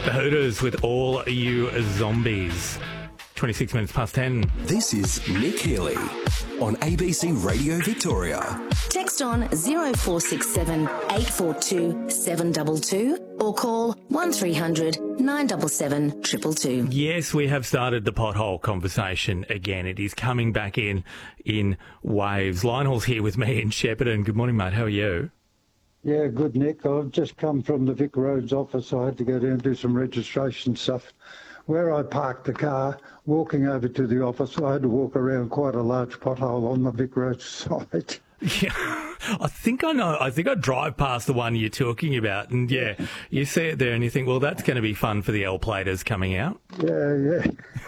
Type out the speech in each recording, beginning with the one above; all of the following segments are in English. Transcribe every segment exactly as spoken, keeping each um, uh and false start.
The Hooters with All You Zombies. twenty-six minutes past ten. This is Nick Healy on A B C Radio Victoria. Text on zero four six seven eight four two seven two two or call one three hundred nine seven seven two two two. Yes, we have started the pothole conversation again. It is coming back in in waves. Lionel's here with me in Shepparton. Good morning, mate. How are you? Yeah, good, Nick. I've just come from the Vic Roads office. I had to go down and do some registration stuff. Where I parked the car, walking over to the office, I had to walk around quite a large pothole on the Vic Roads side. Yeah, I think I know. I think I drive past the one you're talking about, and yeah, you see it there and you think, well, that's going to be fun for the L-platers coming out. Yeah, yeah.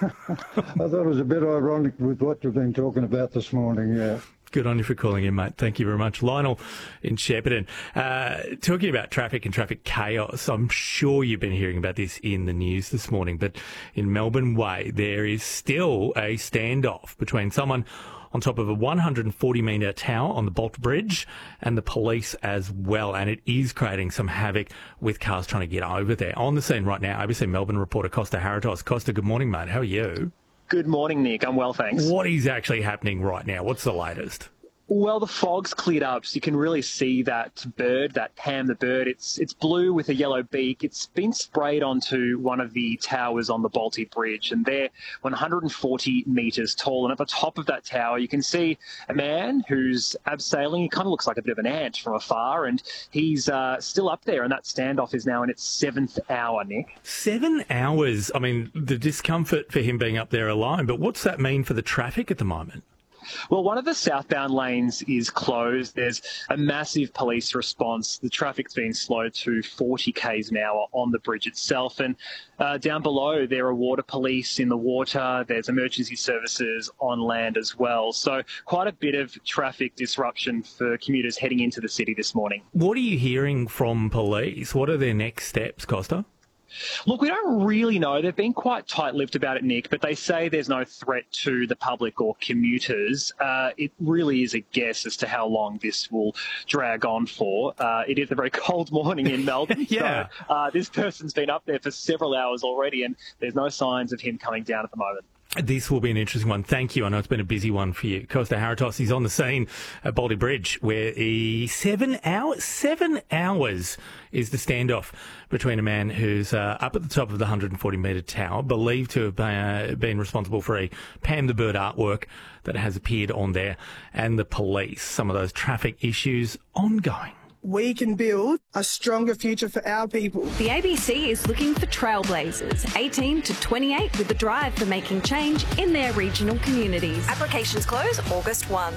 I thought it was a bit ironic with what you've been talking about this morning, yeah. Good on you for calling in, mate. Thank you very much. Lionel in Shepparton. Uh, talking about traffic and traffic chaos, I'm sure you've been hearing about this in the news this morning, but in Melbourne Way, there is still a standoff between someone on top of a one hundred forty metre tower on the Bolt Bridge and the police as well, and it is creating some havoc with cars trying to get over there. On the scene right now, A B C Melbourne reporter Costa Haratos. Costa, good morning, mate. How are you? Good morning, Nick. I'm well, thanks. What is actually happening right now? What's the latest? Well, the fog's cleared up, so you can really see that bird, that Pam the bird. It's it's blue with a yellow beak. It's been sprayed onto one of the towers on the Balti Bridge, and they're one hundred forty metres tall. And at the top of that tower, you can see a man who's abseiling. He kind of looks like a bit of an ant from afar, and he's uh, still up there, and that standoff is now in its seventh hour, Nick. Seven hours? I mean, the discomfort for him being up there alone, but what's that mean for the traffic at the moment? Well, one of the southbound lanes is closed. There's a massive police response. The traffic's been slowed to forty kays an hour on the bridge itself. And uh, down below, there are water police in the water. There's emergency services on land as well. So quite a bit of traffic disruption for commuters heading into the city this morning. What are you hearing from police? What are their next steps, Costa? Look, we don't really know. They've been quite tight-lipped about it, Nick, but they say there's no threat to the public or commuters. Uh, it really is a guess as to how long this will drag on for. Uh, it is a very cold morning in Melbourne, yeah. so uh, this person's been up there for several hours already, and there's no signs of him coming down at the moment. This will be an interesting one. Thank you. I know it's been a busy one for you. Costa Haratos, he's on the scene at Balti Bridge, where he, seven hours, seven hours is the standoff between a man who's uh, up at the top of the one hundred forty metre tower, believed to have uh, been responsible for a Pam the Bird artwork that has appeared on there, and the police. Some of those traffic issues ongoing. We can build a stronger future for our people. The A B C is looking for trailblazers, eighteen to twenty-eight, with a drive for making change in their regional communities. Applications close August first.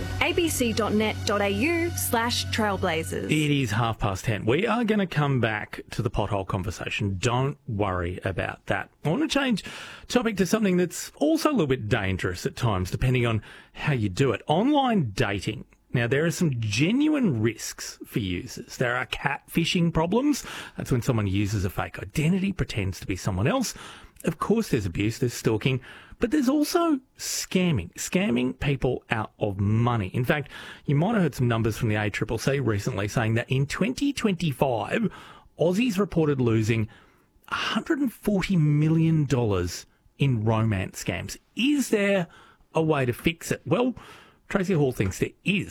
abc.net.au slash trailblazers. It is half past ten. We are going to come back to the pothole conversation. Don't worry about that. I want to change topic to something that's also a little bit dangerous at times, depending on how you do it. Online dating. Now, there are some genuine risks for users. There are catfishing problems. That's when someone uses a fake identity, pretends to be someone else. Of course, there's abuse, there's stalking, but there's also scamming, scamming people out of money. In fact, you might have heard some numbers from the A C C C recently saying that in twenty twenty-five, Aussies reported losing one hundred forty million dollars in romance scams. Is there a way to fix it? Well, Tracy Hall thinks there is.